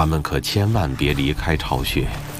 他们可千万别离开巢穴。